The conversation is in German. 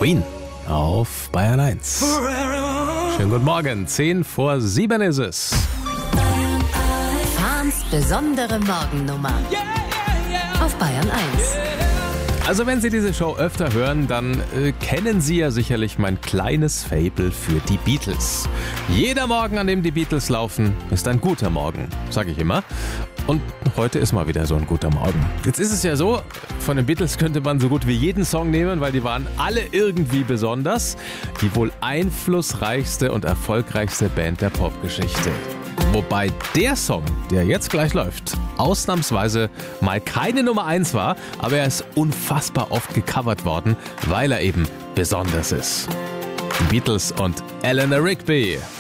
Queen auf Bayern 1. Schönen guten Morgen, 6:10 ist es. Fahns besondere Morgennummer auf Bayern 1. Also wenn Sie diese Show öfter hören, dann kennen Sie ja sicherlich mein kleines Faible für die Beatles. Jeder Morgen, an dem die Beatles laufen, ist ein guter Morgen, sage ich immer. Und heute ist mal wieder so ein guter Morgen. Jetzt ist es ja so, von den Beatles könnte man so gut wie jeden Song nehmen, weil die waren alle irgendwie besonders. Die wohl einflussreichste und erfolgreichste Band der Popgeschichte. Wobei der Song, der jetzt gleich läuft, ausnahmsweise mal keine Nummer 1 war, aber er ist unfassbar oft gecovert worden, weil er eben besonders ist. Die Beatles und Eleanor Rigby.